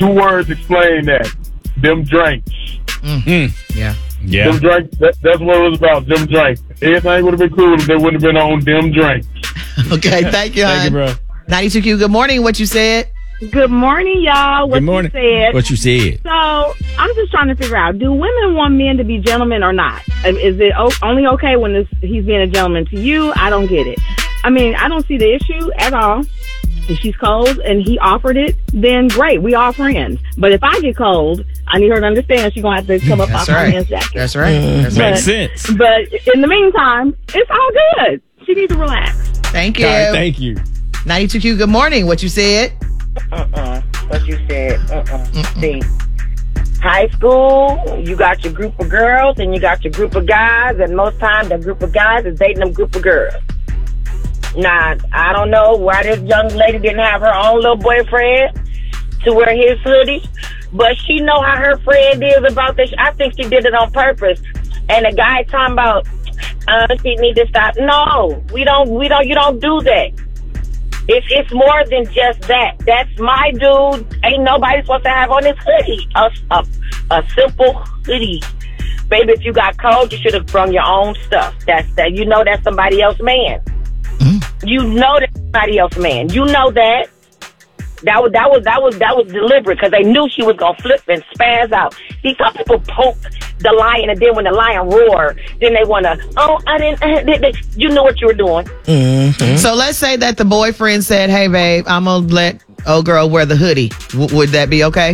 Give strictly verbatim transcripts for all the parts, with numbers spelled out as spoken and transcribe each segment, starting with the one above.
two words explain that. Them drinks. Mm-hmm. Yeah. Yeah. Them drinks, that, that's what it was about, them drinks. Everything would have been cool if they wouldn't have been on them drinks. Okay, thank you, Thank you, bro. ninety-two Q, good morning. What you said? Good morning, y'all. What Good morning. you said. What you said. So, I'm just trying to figure out, do women want men to be gentlemen or not? Is it o- only okay when this, he's being a gentleman to you? I don't get it. I mean, I don't see the issue at all. If she's cold and he offered it, then great, we all friends. But if I get cold, I need her to understand she's going to have to come up off right. my men's jacket. That's right. That's But- right. Makes sense. But in the meantime, it's all good. She needs to relax. Thank you. All right, thank you. ninety-two Q, good morning. What you said? Uh-uh. What you said. Uh-uh. See, high school, you got your group of girls and you got your group of guys, and most times the group of guys is dating them group of girls. Now, I don't know why this young lady didn't have her own little boyfriend to wear his hoodie, but she know how her friend is about this. I think she did it on purpose. And the guy talking about, uh, she need to stop. No, we don't, we don't, you don't do that. It's it's more than just that. That's my dude. Ain't nobody supposed to have on his hoodie. A, a, a simple hoodie. Baby, if you got cold, you should have brought your own stuff. That's that. You know that's somebody else's man. Mm. You know that's somebody else's man. You know that. That was that was that was that was deliberate because they knew she was gonna flip and spaz out. See, some people poke the lion, and then when the lion roar, then they wanna, oh, I didn't. Uh, they, they, you knew what you were doing. Mm-hmm. So let's say that the boyfriend said, "Hey, babe, I'm gonna let old girl wear the hoodie." W- would that be okay?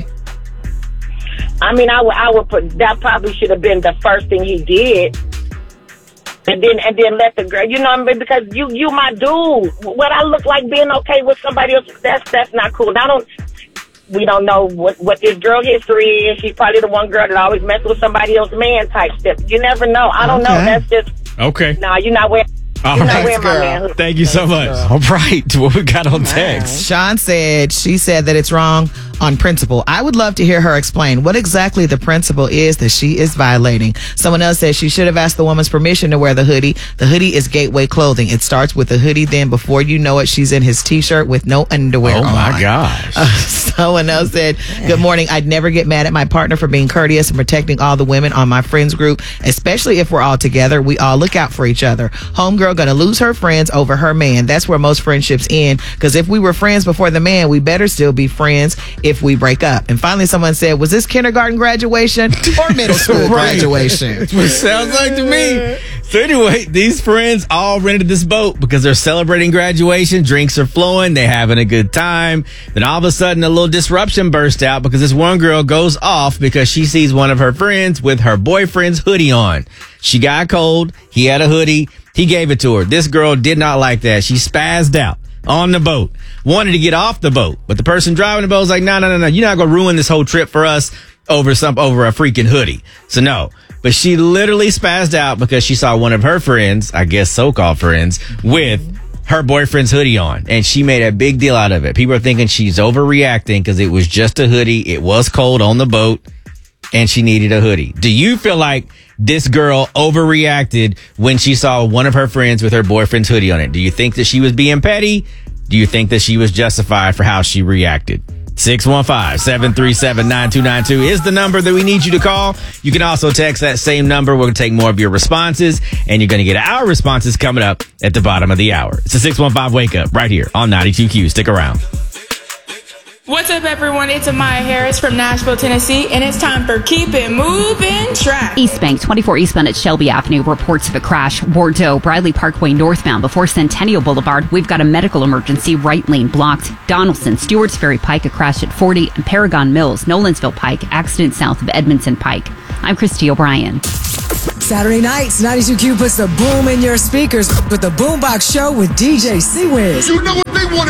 I mean, I would I would put that probably should have been the first thing he did. And then and then let the girl, you know what I mean? Because you you my dude. What I look like being okay with somebody else, that's that's not cool. Now, I don't, we don't know what, what this girl history is. She's probably the one girl that always messes with somebody else's man type stuff. You never know. I don't Okay. know. That's just, Okay. no, nah, you're not wearing, All you're not right. wearing my girl. man. Thank you so much. All right. What we got on text? Sean said she said that it's wrong on principle. I would love to hear her explain what exactly the principle is that she is violating. Someone else says she should have asked the woman's permission to wear the hoodie. The hoodie is gateway clothing. It starts with the hoodie, then before you know it, she's in his t-shirt with no underwear Oh, on. my gosh. Uh, someone else said, good morning. I'd never get mad at my partner for being courteous and protecting all the women on my friends group, especially if we're all together. We all look out for each other. Homegirl gonna lose her friends over her man. That's where most friendships end, because if we were friends before the man, we better still be friends if we break up. And finally someone said, was this kindergarten graduation or middle school Right. graduation? That's what it sounds like to me. So anyway, these friends all rented this boat because they're celebrating graduation. Drinks are flowing. They're having a good time. Then all of a sudden, a little disruption burst out because this one girl goes off because she sees one of her friends with her boyfriend's hoodie on. She got cold. He had a hoodie. He gave it to her. This girl did not like that. She spazzed out on the boat, wanted to get off the boat. But the person driving the boat was like, no, no, no, no. You're not going to ruin this whole trip for us over some, over a freaking hoodie. So no. But she literally spazzed out because she saw one of her friends, I guess so-called friends, with her boyfriend's hoodie on. And she made a big deal out of it. People are thinking she's overreacting because it was just a hoodie. It was cold on the boat and she needed a hoodie. Do you feel like this girl overreacted when she saw one of her friends with her boyfriend's hoodie on it? Do you think that she was being petty? Do you think that she was justified for how she reacted? six one five, seven three seven, nine two nine two is the number that we need you to call. You can also text that same number. We're going to take more of your responses, and you're going to get our responses coming up at the bottom of the hour. It's a six one five Wake Up right here on ninety-two Q. Stick around. What's up, everyone? It's Amaya Harris from Nashville, Tennessee, and it's time for Keep It Moving Track. East Bank, twenty-four eastbound at Shelby Avenue, reports of a crash. Bordeaux, Briley Parkway northbound before Centennial Boulevard. We've got a medical emergency, right lane blocked. Donaldson, Stewart's Ferry Pike, a crash at forty, and Paragon Mills, Nolansville Pike, accident south of Edmondson Pike. I'm Christy O'Brien. Saturday nights, ninety-two Q puts the boom in your speakers with the Boombox Show with D J C-Wiz. You know what they want.